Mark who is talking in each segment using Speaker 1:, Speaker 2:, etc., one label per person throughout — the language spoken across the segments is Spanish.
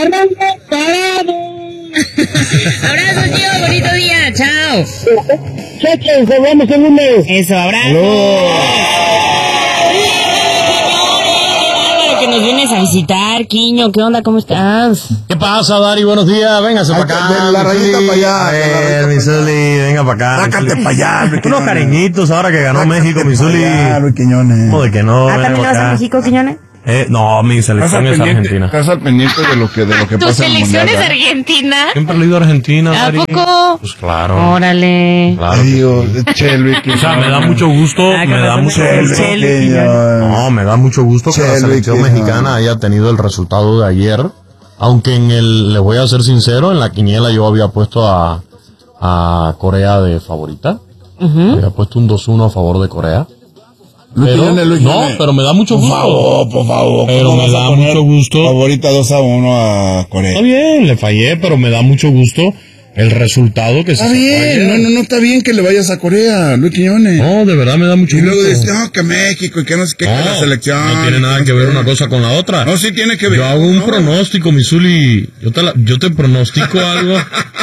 Speaker 1: Abrazos, tío, bonito día, chao.
Speaker 2: Chachos, hablamos el lunes.
Speaker 1: Eso, abrazo. Que nos vienes a visitar, Quiño, ¿qué onda? ¿Cómo estás?
Speaker 3: ¿Qué pasa, Dari? Buenos días, véngase para acá.
Speaker 4: De la rayita para allá.
Speaker 3: A ver, mi Zuli, venga para acá.
Speaker 4: Sácate para allá, Luis
Speaker 3: Unos cariñitos ahora que ganó México, mi Zuli.
Speaker 4: Luis Quiñones.
Speaker 3: ¿Cómo de que no?
Speaker 1: ¿También le vas a México, Quiñones?
Speaker 3: No, mi selección es Argentina.
Speaker 4: Estás al pendiente de lo que
Speaker 1: ¿Tu
Speaker 4: pasa en el
Speaker 1: selección
Speaker 4: mundial.
Speaker 1: es Argentina?
Speaker 3: Siempre he leído Argentina,
Speaker 1: ¿A
Speaker 3: Dari.
Speaker 1: poco?
Speaker 3: Pues claro.
Speaker 1: Órale.
Speaker 3: Claro.
Speaker 4: Ay, Dios, che, Luis
Speaker 3: O sea, me da mucho gusto,
Speaker 1: Ah,
Speaker 3: me da
Speaker 1: con
Speaker 3: mucho
Speaker 1: razón,
Speaker 3: gusto.
Speaker 1: Chele.
Speaker 3: No, me da mucho gusto que la
Speaker 4: Chele,
Speaker 3: selección
Speaker 4: Quiñones.
Speaker 3: mexicana haya tenido el resultado de ayer. Aunque le voy a ser sincero, en la quiniela yo había puesto a Corea de favorita. Había puesto un 2-1 a favor de Corea.
Speaker 4: Luis Quiñones, Luis Quiñones.
Speaker 3: pero me da mucho gusto.
Speaker 4: Por favor.
Speaker 3: Pero
Speaker 4: ¿Cómo
Speaker 3: me
Speaker 4: vas a
Speaker 3: da
Speaker 4: poner
Speaker 3: mucho gusto.
Speaker 4: Favorita 2-1 a Corea.
Speaker 3: Está bien, le fallé, pero me da mucho gusto el resultado que se
Speaker 4: Está
Speaker 3: sacó
Speaker 4: bien,
Speaker 3: ayer.
Speaker 4: no está bien que le vayas a Corea, Luis Quiñones.
Speaker 3: No, de verdad me da mucho
Speaker 4: Y luego
Speaker 3: gusto.
Speaker 4: dices, no, que México y que no sé qué, que la selección.
Speaker 3: No tiene nada que ver una cosa con la otra.
Speaker 4: No, sí tiene que ver.
Speaker 3: Yo hago un
Speaker 4: No.
Speaker 3: pronóstico, mi Zuli. Yo te pronostico algo.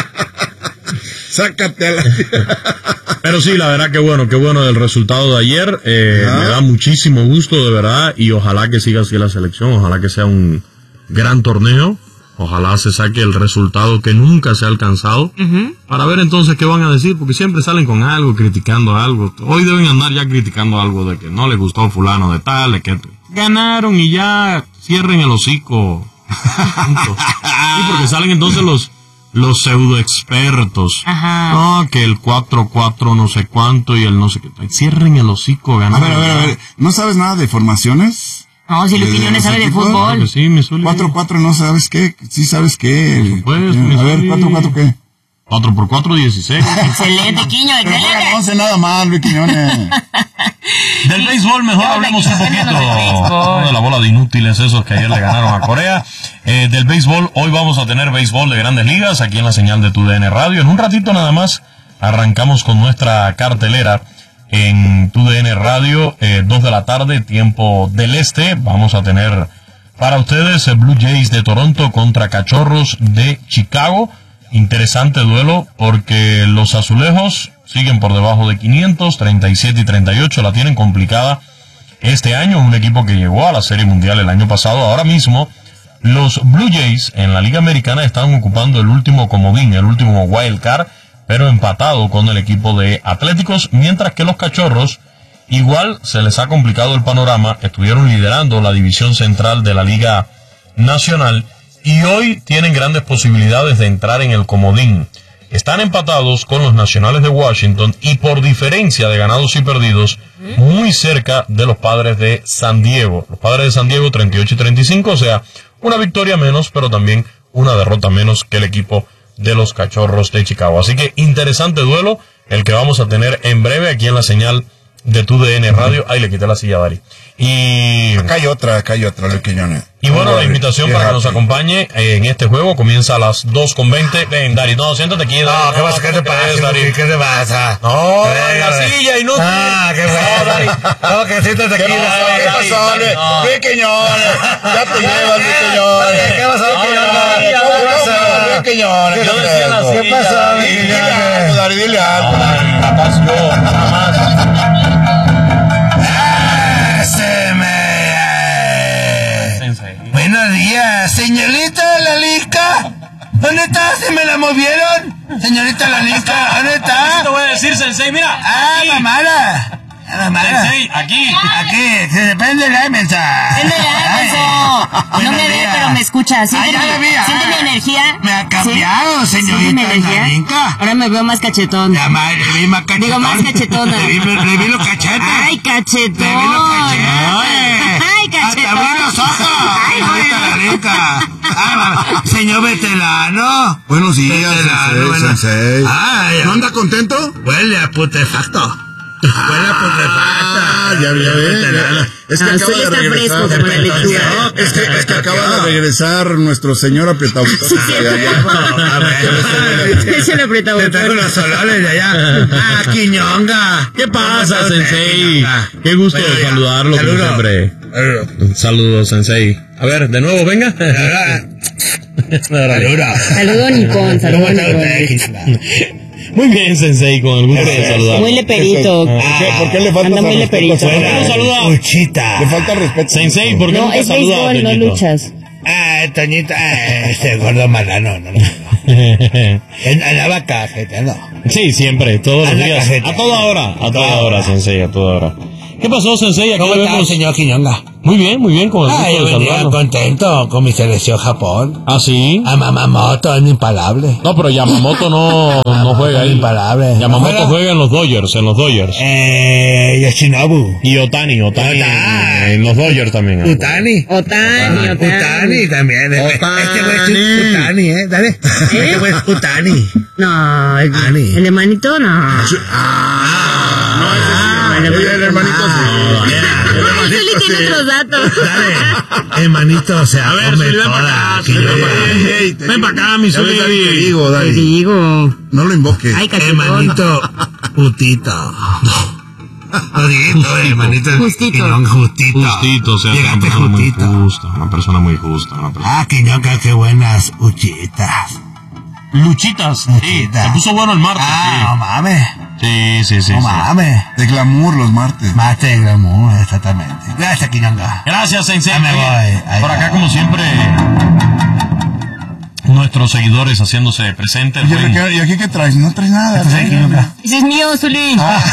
Speaker 4: Sácate a la...
Speaker 3: Pero sí, la verdad, qué bueno el resultado de ayer. Me da muchísimo gusto, de verdad. Y ojalá que siga así la selección. Ojalá que sea un gran torneo. Ojalá se saque el resultado que nunca se ha alcanzado. Para ver entonces qué van a decir. Porque siempre salen con algo, criticando algo. Hoy deben andar ya criticando algo de que no les gustó fulano de tal, de que ganaron y ya cierren el hocico. Punto. Sí, porque salen entonces los pseudo expertos.
Speaker 1: Ajá.
Speaker 3: No, que el 4-4 no sé cuánto y el no sé qué. Cierren el hocico,
Speaker 4: A
Speaker 3: ganaron.
Speaker 4: ver. ¿No sabes nada de formaciones?
Speaker 1: No, si Luis
Speaker 4: ¿De
Speaker 1: Quiñones
Speaker 4: los
Speaker 1: sabe de
Speaker 4: equipos?
Speaker 3: Claro que
Speaker 1: fútbol.
Speaker 3: sí, mi Zuli.
Speaker 4: 4-4 no sabes qué. Sí sabes qué.
Speaker 3: Por supuesto, mi
Speaker 4: A ver,
Speaker 3: Zuli.
Speaker 4: 4-4 qué.
Speaker 3: 4x4, 16.
Speaker 1: Excelente, Quiño,
Speaker 4: Pero no
Speaker 1: excelente.
Speaker 4: conoce nada más, Luis Quiñones.
Speaker 3: Del béisbol mejor hablemos un poquito. No de la bola de inútiles esos que ayer le ganaron a Corea. Del béisbol, hoy vamos a tener béisbol de Grandes Ligas aquí en la señal de TUDN Radio. En un ratito nada más arrancamos con nuestra cartelera en TUDN Radio, 2 de la tarde, tiempo del este. Vamos a tener para ustedes Blue Jays de Toronto contra Cachorros de Chicago. Interesante duelo porque los azulejos siguen por debajo de 500, 37 y 38, la tienen complicada este año, un equipo que llegó a la Serie Mundial el año pasado. Ahora mismo los Blue Jays en la Liga Americana están ocupando el último comodín, el último wild card, pero empatado con el equipo de Atléticos, mientras que los Cachorros igual se les ha complicado el panorama, estuvieron liderando la división central de la Liga Nacional y hoy tienen grandes posibilidades de entrar en el comodín. Están empatados con los Nacionales de Washington y por diferencia de ganados y perdidos, muy cerca de los Padres de San Diego. Los Padres de San Diego 38 y 35, o sea, una victoria menos, pero también una derrota menos que el equipo de los Cachorros de Chicago. Así que interesante duelo el que vamos a tener en breve aquí en la señal de TUDN Radio. Ahí le quité la silla a Dari. Y
Speaker 4: Acá hay otra, Luis Quiñones.
Speaker 3: y bueno, la invitación para que nos acompañe en este juego comienza a las 2:20. Ven, Dari, no, siéntate aquí. Dari,
Speaker 4: ¿Qué pasa? ¿Qué te pasa?
Speaker 3: Dari?
Speaker 4: ¿Qué te pasa?
Speaker 3: No, en la silla y no.
Speaker 4: qué bueno. No, que siéntate aquí. ¿Qué pasó, Luis Quiñones? Ya te llevas, Luis Quiñones. ¿Qué pasó, Luis Quiñones?
Speaker 3: Yo decía la silla.
Speaker 4: ¿Qué pasó, Luis Quiñones? Dari, dile algo.
Speaker 3: Capaz yo, nada más.
Speaker 5: Buenos días, señorita Lalica. ¿Dónde está? ¿Se me la movieron? Señorita Lalica, ¿dónde está?
Speaker 3: Te voy a decir, Sensei, mira.
Speaker 5: Ah, mamada.
Speaker 3: Sensei, aquí.
Speaker 5: Aquí, se depende de la mensa.
Speaker 1: No me ve, pero me escucha. ¿Siente
Speaker 5: ya la vi,
Speaker 1: siente mi energía?
Speaker 5: Me ha cambiado,
Speaker 1: ¿Sí?
Speaker 5: señorita
Speaker 1: ¿Siente mi energía?
Speaker 5: Lalica.
Speaker 1: Ahora me veo más cachetón.
Speaker 5: La madre, le vi más cachetón.
Speaker 1: Digo, más cachetona.
Speaker 5: Le vi los cachetes.
Speaker 1: ¡Ay, cachetón!
Speaker 5: Le vi los cachetes.
Speaker 1: ¡Ay, cachetón!
Speaker 5: ¡Abrí los ojos!
Speaker 1: ¡Ay,
Speaker 5: Señorita Lalica. Señor veterano.
Speaker 4: Buenos días, Sensei.
Speaker 5: Ay,
Speaker 4: ¿No anda contento?
Speaker 5: huele a putefacto. Huele a putefacto.
Speaker 4: Ya ve. Es que acaba
Speaker 1: Suele
Speaker 4: de
Speaker 1: estar
Speaker 4: regresar.
Speaker 1: fresco como la lechuga.
Speaker 4: Es que acaba de regresar nuestro señor apretado.
Speaker 1: Échale apretado.
Speaker 5: Te traigo los solones de allá. Ah, Quiñonga.
Speaker 3: ¿Qué pasa, Sensei? Qué gusto
Speaker 5: Bueno, ya.
Speaker 3: saludarlo como
Speaker 5: Saludo.
Speaker 3: siempre. Un saludo, Sensei. A ver, de nuevo, venga.
Speaker 1: Saludo nipón, saludo nipón.
Speaker 3: Muy bien, Sensei, con el gusto de saludar.
Speaker 1: Muy leperito.
Speaker 2: ¿Por qué le falta
Speaker 1: Anda muy
Speaker 2: respeto?
Speaker 1: leperito.
Speaker 3: ¿Por qué no saluda?
Speaker 5: Uchita.
Speaker 2: Le falta respeto.
Speaker 3: Sensei, ¿por qué
Speaker 1: No,
Speaker 3: nunca
Speaker 1: es
Speaker 3: saluda a
Speaker 1: béisbol, no
Speaker 3: Toñito?
Speaker 1: luchas.
Speaker 5: Toñito, este gordo marrano, no. En la vaca, no.
Speaker 3: Sí, siempre, todos los
Speaker 5: Anda
Speaker 3: días.
Speaker 5: cajeta.
Speaker 3: A toda hora, Sensei, a toda hora. ¿Qué pasó, Sensei? Aquí
Speaker 5: ¿Cómo
Speaker 3: le
Speaker 5: está,
Speaker 3: vemos.
Speaker 5: señor Quiñonga?
Speaker 3: Muy bien, con el gusto
Speaker 5: Yo
Speaker 3: de
Speaker 5: venía
Speaker 3: saludarlo.
Speaker 5: contento con mi selección Japón.
Speaker 3: ¿Ah, sí?
Speaker 5: A Mamamoto es imparable.
Speaker 3: No, pero Yamamoto no juega ahí.
Speaker 5: Imparable.
Speaker 3: Yamamoto juega en los Dodgers,
Speaker 5: Yoshinobu.
Speaker 3: Y Otani,
Speaker 5: Otani.
Speaker 3: en los Dodgers también.
Speaker 5: Utani también. Este güey es Utani, dale. Este güey es Utani.
Speaker 1: No,
Speaker 5: Ani.
Speaker 1: el hermanito no.
Speaker 2: El hermanito
Speaker 1: Zuli tiene otros datos.
Speaker 5: Dale, hermanito, o sea,
Speaker 3: A ver, Zuli, ven para acá, Zuli, ven para acá, mi Zuli.
Speaker 2: Te digo,
Speaker 1: Te
Speaker 2: Dani.
Speaker 1: digo.
Speaker 2: No lo invoques.
Speaker 1: Ay, cachetón.
Speaker 5: hermanito, putito. Jodito, hermanito.
Speaker 1: Justito.
Speaker 5: Quiñonga, justito.
Speaker 3: Justito, o sea, es una
Speaker 5: Llegaste
Speaker 3: persona muy
Speaker 5: justito.
Speaker 3: justa, una persona muy justa.
Speaker 5: Quiñonga, qué buenas uchitas.
Speaker 3: Luchitas, sí, se puso bueno el martes.
Speaker 5: No mames.
Speaker 3: Sí.
Speaker 5: No mames.
Speaker 2: De glamour los martes.
Speaker 5: Mate de glamour, exactamente. Gracias, Quiñonga.
Speaker 3: Gracias, Sensei.
Speaker 5: Ya me voy. Ahí
Speaker 3: Por
Speaker 5: va.
Speaker 3: acá, como siempre, nuestros seguidores haciéndose presentes.
Speaker 2: Oye,
Speaker 3: Buen-
Speaker 2: ¿y aquí qué traes? No traes nada.
Speaker 5: Este es el Quiñonga.
Speaker 1: Ese es mío, Zuli.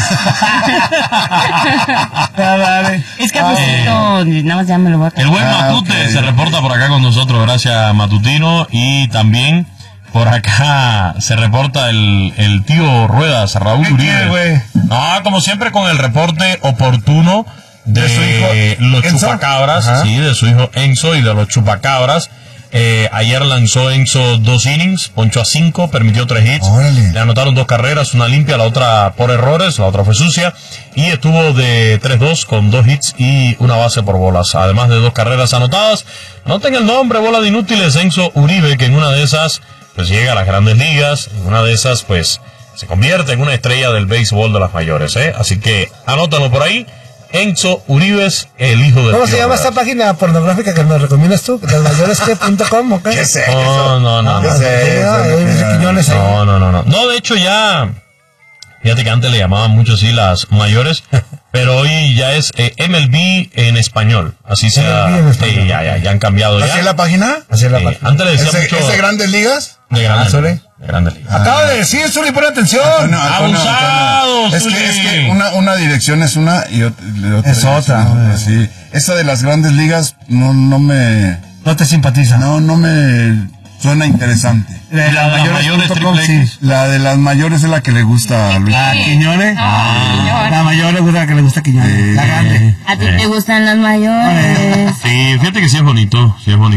Speaker 5: Dale.
Speaker 1: Es que justito, nada más ya me lo voy a
Speaker 3: El buen Matute
Speaker 2: ok.
Speaker 3: se reporta por acá con nosotros, gracias Matutino. Y también por acá se reporta el tío Ruedas, Raúl
Speaker 5: ¿Qué quiere,
Speaker 3: Uribe.
Speaker 5: güey?
Speaker 3: Como siempre, con el reporte oportuno de
Speaker 5: su hijo,
Speaker 3: los
Speaker 5: Enzo.
Speaker 3: chupacabras,
Speaker 5: Ajá.
Speaker 3: sí, de su hijo Enzo y de los chupacabras. Ayer lanzó Enzo 2 innings, ponchó a 5, permitió 3 hits.
Speaker 2: Órale.
Speaker 3: Le anotaron 2 carreras, una limpia, la otra por errores, la otra fue sucia. Y estuvo de 3-2 con 2 hits y una base por bolas. Además de 2 carreras anotadas. Noten el nombre, bola de inútiles, Enzo Uribe, que en una de esas pues llega a las grandes ligas. En una de esas pues se convierte en una estrella del béisbol de las mayores. Así que anótalo por ahí. Enzo Uribes, el hijo del
Speaker 5: ¿Cómo
Speaker 3: tío
Speaker 5: se llama
Speaker 3: Ruedas.
Speaker 5: esta página pornográfica que nos recomiendas tú? ¿Lasmayores.com o qué?
Speaker 2: ¿Qué sé?
Speaker 3: No. No, de hecho ya, fíjate que antes le llamaban mucho así las mayores, pero hoy ya es MLB en español. Así se
Speaker 5: MLB en español.
Speaker 3: sí, ya han cambiado
Speaker 2: ¿Así
Speaker 3: ya.
Speaker 2: es la página?
Speaker 5: Así es la
Speaker 3: Sí,
Speaker 5: página.
Speaker 3: antes le decía mucho
Speaker 2: ¿Es de Grandes Ligas?
Speaker 3: de grandes,
Speaker 5: Zuli.
Speaker 3: de grandes ligas.
Speaker 5: Acaba de decir, Zuli, pon atención.
Speaker 3: Abusado,
Speaker 2: Es
Speaker 3: Zuli.
Speaker 2: que una dirección es una y otra
Speaker 5: Es otra.
Speaker 2: Sí. Esa de las Grandes Ligas no me...
Speaker 5: No te simpatiza.
Speaker 2: No me suena interesante.
Speaker 5: La
Speaker 3: La mayores triple X.
Speaker 2: La de las mayores es la que le gusta a Luis.
Speaker 5: ¿A Quiñones? La mayor le gusta la que le gusta a Quiñones. La grande.
Speaker 1: ¿A ti te gustan las mayores?
Speaker 3: Sí, fíjate que sí es bonito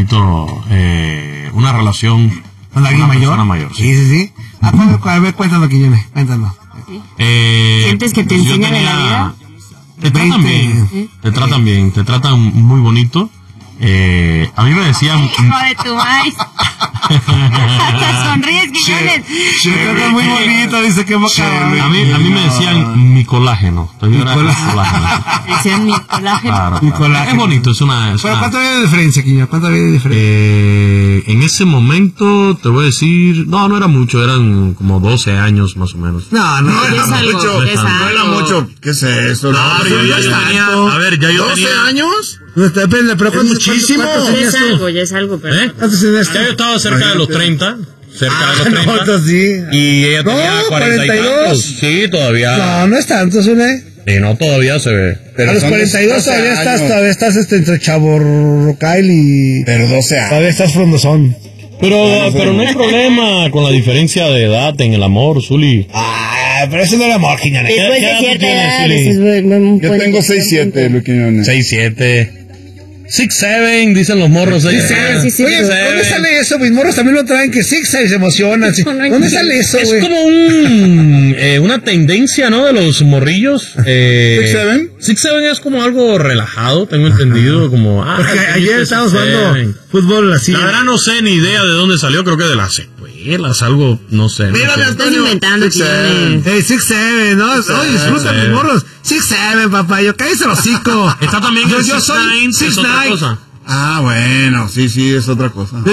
Speaker 3: una relación
Speaker 5: ¿Con alguien
Speaker 3: una
Speaker 5: mayor?
Speaker 3: persona mayor, sí.
Speaker 5: Sí. A ver, cuéntalo, Quiñones, cuéntalo.
Speaker 1: ¿Sientes que te
Speaker 3: yo
Speaker 1: enseñan en la vida?
Speaker 3: Te tratan
Speaker 5: 20.
Speaker 3: bien, te tratan muy bonito. A mí me decían...
Speaker 1: Hijo de tu maíz. Te sonríes, Quiñones.
Speaker 5: Te trata muy bonito, dice que
Speaker 3: A mí me decían mi colágeno. Mi colágeno.
Speaker 1: Decían mi colágeno.
Speaker 3: Claro,
Speaker 5: Mi
Speaker 3: claro.
Speaker 5: colágeno.
Speaker 3: Es bonito, es una...
Speaker 5: Pero ¿cuánto había de diferencia, Quiñones? ¿Cuánto había de diferencia?
Speaker 3: En ese momento, te voy a decir... No era mucho, eran como 12 años más o menos.
Speaker 5: No,
Speaker 1: No, ya es algo, ya es
Speaker 2: No era
Speaker 1: algo.
Speaker 2: mucho. ¿Qué es eso?
Speaker 3: pero yo ya tenía... A ver, ya yo tenía...
Speaker 2: ¿12 años?
Speaker 5: No, depende, pero ¿cuántos
Speaker 2: muchísimo.
Speaker 5: ¿cuántos
Speaker 1: Ya
Speaker 5: tenías
Speaker 1: es
Speaker 5: tú?
Speaker 1: algo, ya es algo, pero...
Speaker 3: ¿Eh?
Speaker 5: ¿Cuántos tenías tú?
Speaker 3: Ya yo estaba cerca de los 30. Cerca de los 30.
Speaker 5: Nosotros sí.
Speaker 3: Y ella tenía
Speaker 5: No,
Speaker 3: 40 y
Speaker 5: 42.
Speaker 3: tantos. Sí, todavía.
Speaker 5: No es tanto, Zule.
Speaker 3: Sí, no, todavía se ve.
Speaker 2: Pero
Speaker 5: A los
Speaker 2: son
Speaker 5: 42
Speaker 2: 12
Speaker 5: todavía
Speaker 2: años.
Speaker 5: estás entre Chavo Rocail y...
Speaker 2: Pero 12 años.
Speaker 5: Todavía estás frondosón.
Speaker 3: Pero no hay problema con la diferencia de edad en el amor, Zuli.
Speaker 5: Pero eso no era amor, Quiñones.
Speaker 1: Después
Speaker 3: ¿Qué
Speaker 1: de
Speaker 3: edad
Speaker 1: cierta
Speaker 3: tienes,
Speaker 1: edad,
Speaker 3: Zuli?
Speaker 1: eso es un
Speaker 2: Yo
Speaker 1: buen-
Speaker 2: tengo 6'7", Luis Quiñones.
Speaker 3: 6'7". 6'7", dicen los morros. 6'7".
Speaker 1: Sí, sí,
Speaker 5: Oye,
Speaker 1: sí.
Speaker 5: ¿dónde sale eso? Mis morros también lo traen, que Six se emocionan. sí.
Speaker 1: No
Speaker 5: ¿Dónde
Speaker 1: entiendo.
Speaker 5: sale eso,
Speaker 3: Es
Speaker 5: güey?
Speaker 3: como una tendencia, ¿no? De los morrillos.
Speaker 2: 6'7"?
Speaker 3: 6'7" es como algo relajado, tengo entendido. Como,
Speaker 5: Porque
Speaker 3: ¿qué
Speaker 5: ayer
Speaker 3: viste
Speaker 5: estábamos
Speaker 3: 6'7"?
Speaker 5: jugando fútbol así.
Speaker 3: La verdad no sé ni idea de dónde salió, creo que de las secuelas, algo, no sé. no
Speaker 5: Mírame,
Speaker 3: sé.
Speaker 1: Estás inventando,
Speaker 2: 6'7".
Speaker 1: Quiñones.
Speaker 5: 6'7", ¿no? Oye, disfruta mis morros. 6'7", papá. Yo cállese el hocico.
Speaker 3: Está también
Speaker 5: yo
Speaker 3: el
Speaker 5: soy
Speaker 3: 6'9", es otra
Speaker 5: 6'9".
Speaker 3: cosa.
Speaker 2: Ah, bueno, sí, es otra cosa.
Speaker 5: Yo digo,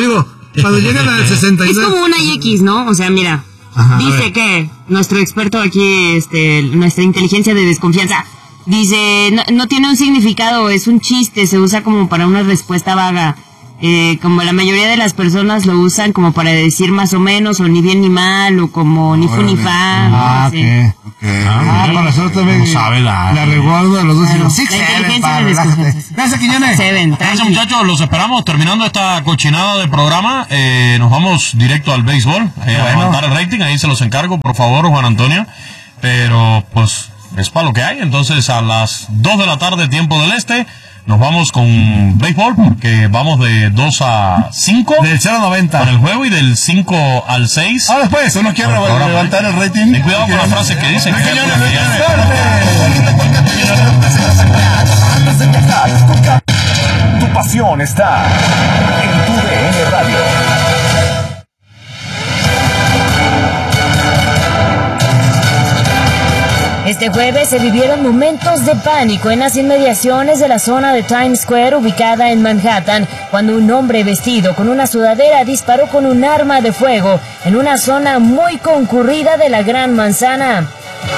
Speaker 4: Cuando llegan al 69.
Speaker 1: Es como una X, ¿no? O sea, mira, dice que nuestro experto aquí, nuestra inteligencia de desconfianza, dice, no tiene un significado, es un chiste, se usa como para una respuesta vaga. Como la mayoría de las personas lo usan como para decir más o menos, o ni bien ni mal, o como ni fu ni fa.
Speaker 4: Ok. Para eso también
Speaker 3: sabe
Speaker 4: la reguardo a los dos y los
Speaker 1: la inteligencia de desconfianza.
Speaker 4: Gracias, Quiñones.
Speaker 3: Gracias, muchachos, los esperamos. Terminando esta cochinada de programa, nos vamos directo al béisbol, a levantar el rating, ahí se los encargo, por favor, Juan Antonio. Pero, pues, es para lo que hay. Entonces, a las 2 de la tarde, tiempo del este, nos vamos con béisbol, porque vamos de 2 a 5.
Speaker 4: Del 0 a 90.
Speaker 3: Con el juego, y del 5 al 6.
Speaker 2: Ah, después, uno quiere levantar el rating.
Speaker 3: Ten cuidado con la frase que dice.
Speaker 2: Antes de empezar, escucha. Tu pasión está en tu DN Radio.
Speaker 6: Este jueves se vivieron momentos de pánico en las inmediaciones de la zona de Times Square ubicada en Manhattan, cuando un hombre vestido con una sudadera disparó con un arma de fuego en una zona muy concurrida de la Gran Manzana.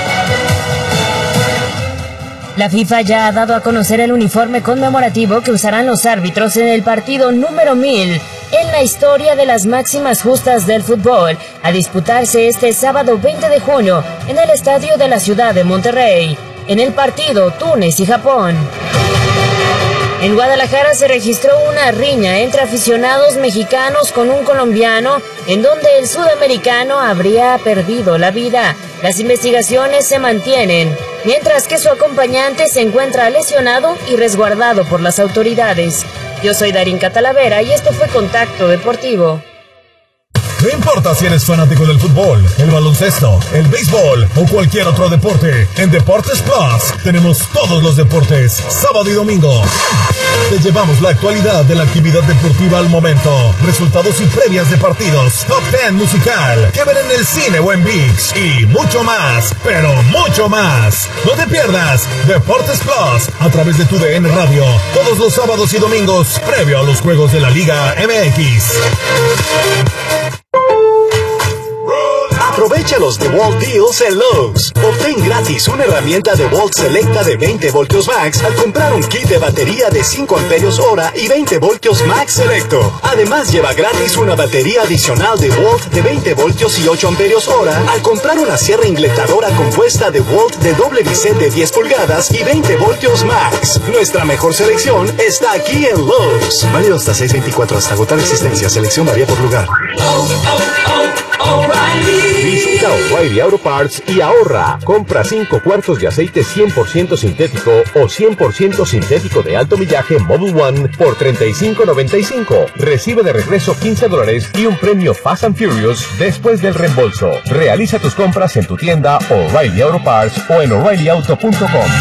Speaker 6: La FIFA ya ha dado a conocer el uniforme conmemorativo que usarán los árbitros en el partido número 1000 en la historia de las máximas justas del fútbol, a disputarse este sábado 20 de junio en el estadio de la ciudad de Monterrey, en el partido Túnez y Japón. En Guadalajara se registró una riña entre aficionados mexicanos con un colombiano, en donde el sudamericano habría perdido la vida. Las investigaciones se mantienen, mientras que su acompañante se encuentra lesionado y resguardado por las autoridades. Yo soy Darín Catalavera y esto fue Contacto Deportivo.
Speaker 7: No importa si eres fanático del fútbol, el baloncesto, el béisbol o cualquier otro deporte, en Deportes Plus tenemos todos los deportes, sábado y domingo. Te llevamos la actualidad de la actividad deportiva al momento, resultados y previas de partidos, top 10 musical, que ver en el cine o en ViX y mucho más, pero mucho más. No te pierdas Deportes Plus a través de tu DN Radio, todos los sábados y domingos, previo a los juegos de la Liga MX.
Speaker 8: Aprovecha los DeWalt Deals en Lowe's. Obtén gratis una herramienta DeWalt Selecta de 20 voltios max al comprar un kit de batería de 5 amperios hora y 20 voltios max selecto. Además, lleva gratis una batería adicional DeWalt de 20 voltios y 8 amperios hora al comprar una sierra ingletadora compuesta DeWalt de doble bisel de 10 pulgadas y 20 voltios max. Nuestra mejor selección está aquí en Lowe's. Válido hasta 6/24 hasta agotar existencia. Selección varía por lugar. Visita O'Reilly Auto Parts y ahorra. Compra 5 cuartos de aceite 100% sintético o 100% sintético de alto millaje Model One por $35.95. Recibe de regreso $15 y un premio Fast and Furious después del reembolso. Realiza tus compras en tu tienda O'Reilly Auto Parts o en O'ReillyAuto.com.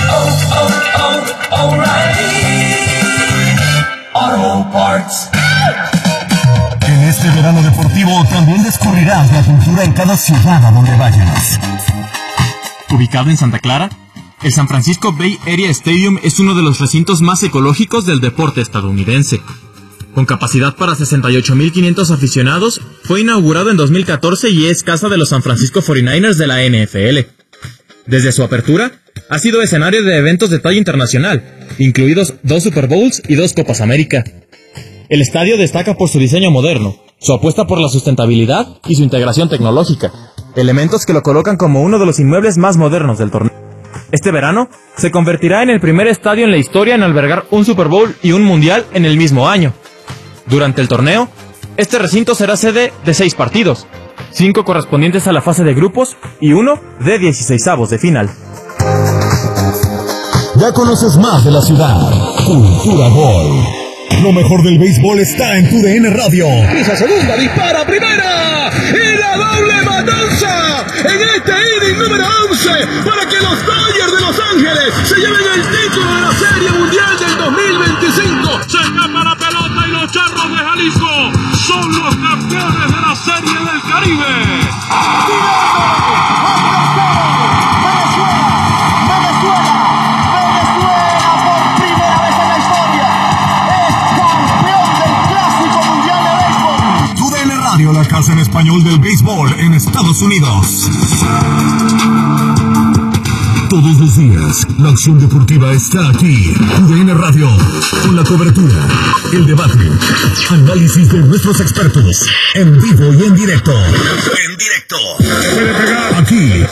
Speaker 2: O'Reilly Auto Parts. En este verano deportivo también descubrirás la cultura en cada ciudad a donde vayas.
Speaker 9: Ubicado en Santa Clara, el San Francisco Bay Area Stadium es uno de los recintos más ecológicos del deporte estadounidense. Con capacidad para 68,500 aficionados, fue inaugurado en 2014 y es casa de los San Francisco 49ers de la NFL. Desde su apertura, ha sido escenario de eventos de talla internacional, incluidos 2 Super Bowls y 2 Copas América. El estadio destaca por su diseño moderno, su apuesta por la sustentabilidad y su integración tecnológica, elementos que lo colocan como uno de los inmuebles más modernos del torneo. Este verano, se convertirá en el primer estadio en la historia en albergar un Super Bowl y un Mundial en el mismo año. Durante el torneo, este recinto será sede de 6 partidos, 5 correspondientes a la fase de grupos y 1 de 16avos de final.
Speaker 7: Ya conoces más de la ciudad. Cultura Gol. Lo mejor del béisbol está en tu DN Radio.
Speaker 10: Pisa segunda, dispara primera y la doble matanza en este inning número 11 para que los Dodgers de Los Ángeles se lleven el título de la Serie Mundial del 2025. Se escapa la pelota y los Charros de Jalisco son los campeones de la Serie del Caribe.
Speaker 7: Radio, la casa en español del béisbol en Estados Unidos. Todos los días, la acción deportiva está aquí. TUDN Radio, con la cobertura, el debate, análisis de nuestros expertos, en vivo y en directo. Aquí